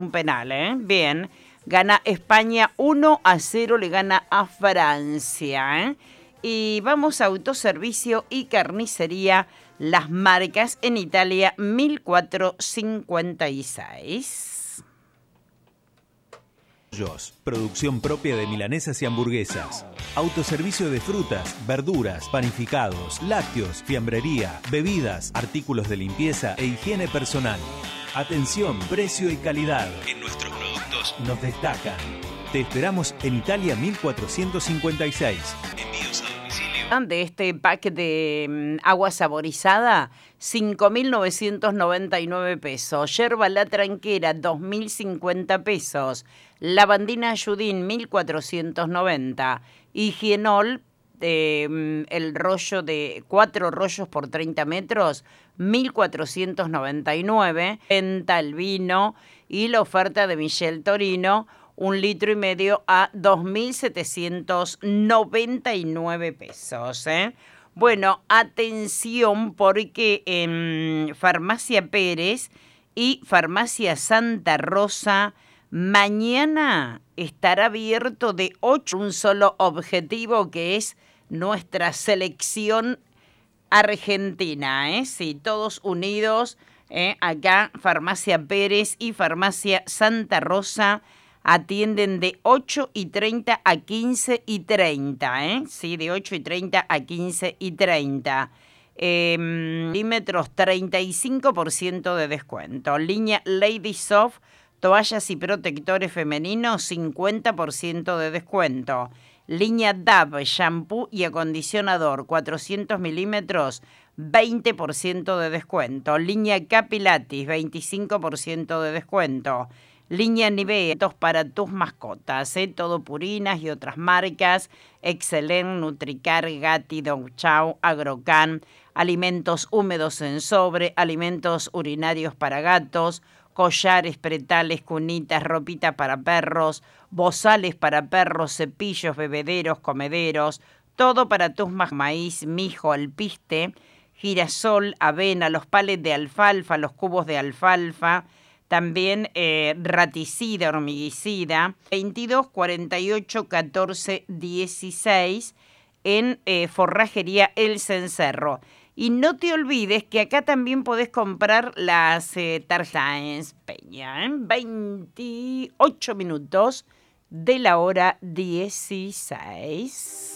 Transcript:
Un penal, ¿eh? Bien. Gana España 1-0, le gana a Francia, ¿eh? Y vamos a autoservicio y carnicería. Las marcas en Italia, 1456. Producción propia de milanesas y hamburguesas. Autoservicio de frutas, verduras, panificados, lácteos, fiambrería, bebidas, artículos de limpieza e higiene personal. Atención, precio y calidad. En nuestros productos nos destacan. Te esperamos en Italia 1456. Envíos a domicilio. De este pack de agua saborizada, 5.999 pesos. Yerba La Tranquera, 2.050 pesos. Lavandina Ayudín, 1.490. Higienol, el rollo de 4 rollos por 30 metros, 1.499. Venta el vino y la oferta de Michel Torino, 1,5 litros a 2.799 pesos. Bueno, atención porque en Farmacia Pérez y Farmacia Santa Rosa mañana estará abierto de 8, un solo objetivo que es nuestra selección argentina, sí, todos unidos, acá Farmacia Pérez y Farmacia Santa Rosa atienden de 8:30 a 15:30, sí, de 8:30 a 15:30. Milímetros, 35% de descuento. Línea Lady Soft, toallas y protectores femeninos, 50% de descuento. Línea Dove, shampoo y acondicionador, 400 milímetros, 20% de descuento. Línea Capilatis, 25% de descuento. Línea Nivea, para tus mascotas, todo Purinas y otras marcas. Excelente, Nutricar, Gatti, Dog Chow, Agrocan. Alimentos húmedos en sobre, alimentos urinarios para gatos, collares, pretales, cunitas, ropita para perros, bozales para perros, cepillos, bebederos, comederos, todo para tus maíz, mijo, alpiste, girasol, avena, los palets de alfalfa, los cubos de alfalfa, también raticida, hormiguicida, 22 48 14 16 en Forrajería El Cencerro. Y no te olvides que acá también podés comprar las tarjetas Peña, 28 minutos de la hora 16.